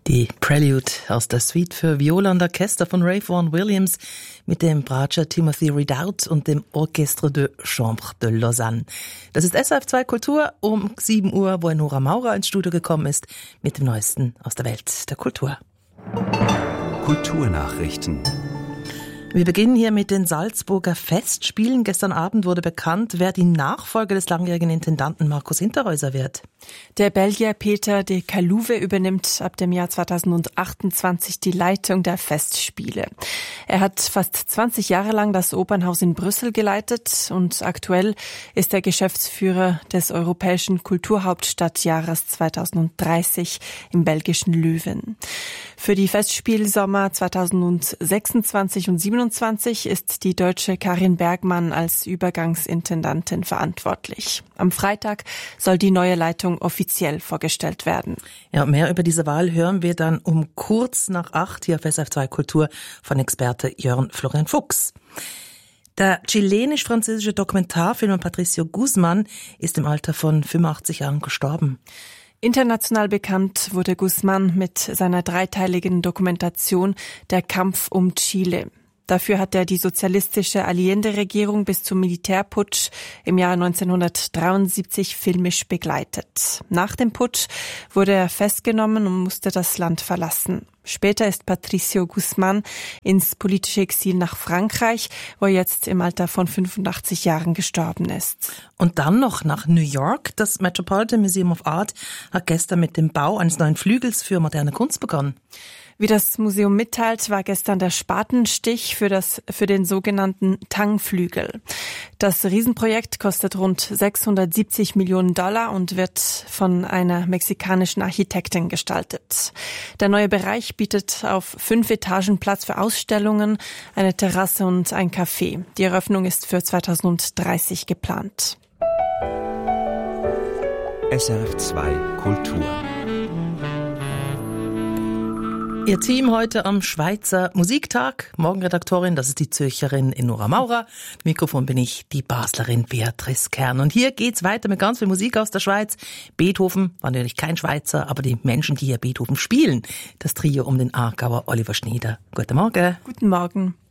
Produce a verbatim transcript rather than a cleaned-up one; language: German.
Die Prelude aus der Suite für Viola und Orchester von Ray Vaughan Williams mit dem Bratscher Timothy Ridout und dem Orchestre de Chambre de Lausanne. Das ist S R F zwei Kultur um sieben Uhr, wo Nora Maurer ins Studio gekommen ist mit dem Neuesten aus der Welt der Kultur. Kulturnachrichten. Wir beginnen hier mit den Salzburger Festspielen. Gestern Abend wurde bekannt, wer die Nachfolger des langjährigen Intendanten Markus Hinterhäuser wird. Der Belgier Peter de Calouve übernimmt ab dem Jahr zweitausendachtundzwanzig die Leitung der Festspiele. Er hat fast zwanzig Jahre lang das Opernhaus in Brüssel geleitet und aktuell ist er Geschäftsführer des Europäischen Kulturhauptstadtjahres zweitausenddreißig im belgischen Löwen. Für die Festspielsommer zweitausendsechsundzwanzig und siebenundzwanzig ist die Deutsche Karin Bergmann als Übergangsintendantin verantwortlich. Am Freitag soll die neue Leitung offiziell vorgestellt werden. Ja, mehr über diese Wahl hören wir dann um kurz nach acht hier auf S R F zwei Kultur von Experte Jörn Florian Fuchs. Der chilenisch-französische Dokumentarfilmer Patricio Guzman ist im Alter von fünfundachtzig Jahren gestorben. International bekannt wurde Guzman mit seiner dreiteiligen Dokumentation Der Kampf um Chile. Dafür hat er die sozialistische Allende-Regierung bis zum Militärputsch im Jahr neunzehnhundertdreiundsiebzig filmisch begleitet. Nach dem Putsch wurde er festgenommen und musste das Land verlassen. Später ist Patricio Guzman ins politische Exil nach Frankreich, wo er jetzt im Alter von fünfundachtzig Jahren gestorben ist. Und dann noch nach New York. Das Metropolitan Museum of Art hat gestern mit dem Bau eines neuen Flügels für moderne Kunst begonnen. Wie das Museum mitteilt, war gestern der Spatenstich für das, für den sogenannten Tang-Flügel. Das Riesenprojekt kostet rund sechshundertsiebzig Millionen Dollar und wird von einer mexikanischen Architektin gestaltet. Der neue Bereich bietet auf fünf Etagen Platz für Ausstellungen, eine Terrasse und ein Café. Die Eröffnung ist für zweitausenddreißig geplant. S R F zwei Kultur. Ihr Team heute am Schweizer Musiktag. Morgenredaktorin, das ist die Zürcherin Nora Maurer. Mikrofon bin ich, die Baslerin Beatrice Kern. Und hier geht's weiter mit ganz viel Musik aus der Schweiz. Beethoven war natürlich kein Schweizer, aber die Menschen, die hier Beethoven spielen. Das Trio um den Aargauer Oliver Schnieder. Guten Morgen. Guten Morgen.